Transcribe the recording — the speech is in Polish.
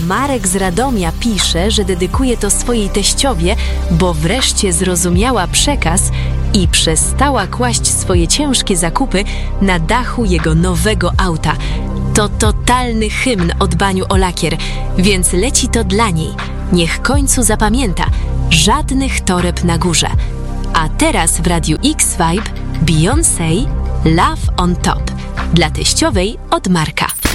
Marek z Radomia pisze, że dedykuje to swojej teściowie, bo wreszcie zrozumiała przekaz i przestała kłaść swoje ciężkie zakupy na dachu jego nowego auta. To totalny hymn o dbaniu o lakier, więc leci to dla niej. Niech w końcu zapamięta, żadnych toreb na górze. A teraz w Radiu X-Vibe Beyoncé Love on Top dla teściowej od Marka.